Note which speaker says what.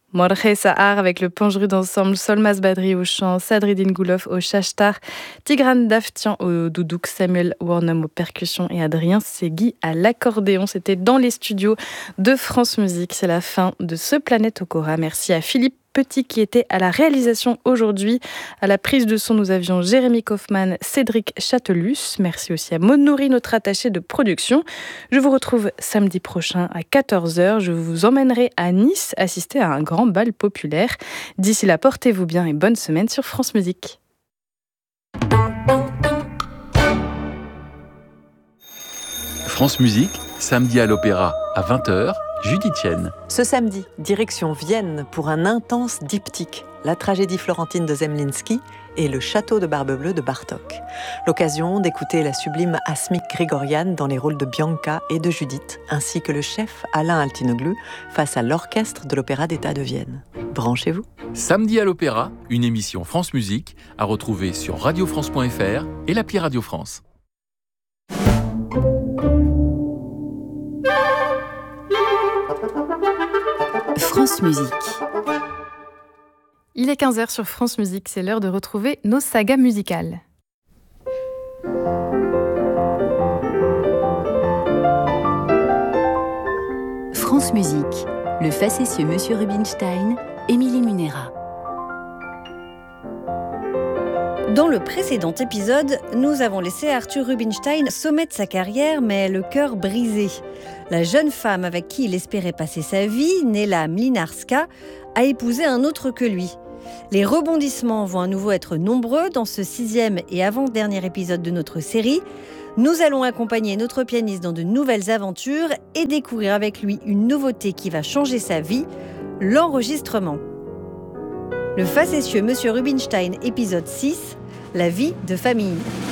Speaker 1: Morje Sahar avec le Panjrud ensemble, Solmaz Badri au chant, Sadreddine Goulof au chachtar, Tigran Daftian au doudouk, Samuel Warnum aux percussions et Adrien Segui à l'accordéon. C'était dans les studios de France Musique. C'est la fin de ce Planète Okora. Merci à Philippe Petit qui était à la réalisation aujourd'hui. À la prise de son, nous avions Jérémy Kaufmann, Cédric Châtelus. Merci aussi à Maud Nourri, notre attachée de production. Je vous retrouve samedi prochain à 14h. Je vous emmènerai à Nice assister à un grand bal populaire. D'ici là, portez-vous bien et bonne semaine sur France Musique.
Speaker 2: France Musique, samedi à l'Opéra à 20h, Judith Tienne.
Speaker 3: Ce samedi, direction Vienne pour un intense diptyque, la tragédie florentine de Zemlinsky et le château de Barbe-Bleue de Bartók. L'occasion d'écouter la sublime Asmik Grigorian dans les rôles de Bianca et de Judith, ainsi que le chef Alain Altinoglu face à l'orchestre de l'Opéra d'État de Vienne. Branchez-vous.
Speaker 2: Samedi à l'Opéra, une émission France Musique à retrouver sur radiofrance.fr et l'appli Radio France.
Speaker 4: France Musique.
Speaker 1: Il est 15h sur France Musique, c'est l'heure de retrouver nos sagas musicales.
Speaker 4: France Musique, le facétieux Monsieur Rubinstein, Émilie Munera.
Speaker 5: Dans le précédent épisode, nous avons laissé Arthur Rubinstein sommet de sa carrière, mais le cœur brisé. La jeune femme avec qui il espérait passer sa vie, Nella Mlinarska, a épousé un autre que lui. Les rebondissements vont à nouveau être nombreux dans ce 6e et avant-dernier épisode de notre série. Nous allons accompagner notre pianiste dans de nouvelles aventures et découvrir avec lui une nouveauté qui va changer sa vie, l'enregistrement. Le facétieux Monsieur Rubinstein, épisode 6, la vie de famille.